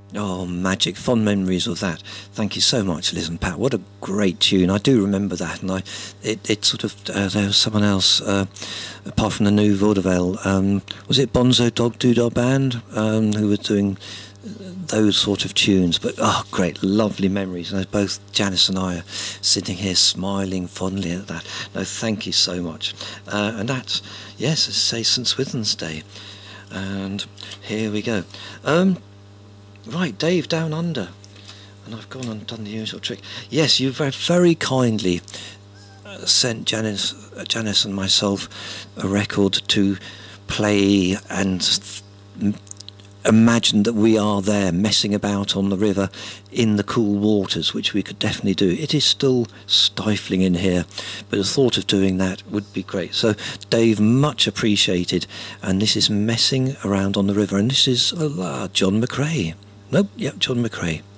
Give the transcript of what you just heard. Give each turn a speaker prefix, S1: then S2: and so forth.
S1: Oh, magic. Fond memories of that. Thank you so much, Liz and Pat. What a great tune. I do remember that. And it sort of, there was someone else, apart from the new vaudeville, was it Bonzo Dog Doodah Band, who was doing those sort of tunes? But, oh, great, lovely memories. And both Janice and I are sitting here smiling fondly at that. No, thank you so much. And that's, yes, as I say, St. Swithin's Day. And here we go. Right, Dave Down Under. And I've gone and done the usual trick. Yes, you've very kindly sent Janice and myself a record to play and imagine that we are there messing about on the river in the cool waters, which we could definitely do. It is still stifling in here, but the thought of doing that would be great. So, Dave, much appreciated. And this is Messing Around on the River. And this is John McCrae. Nope, yep, John McCrae.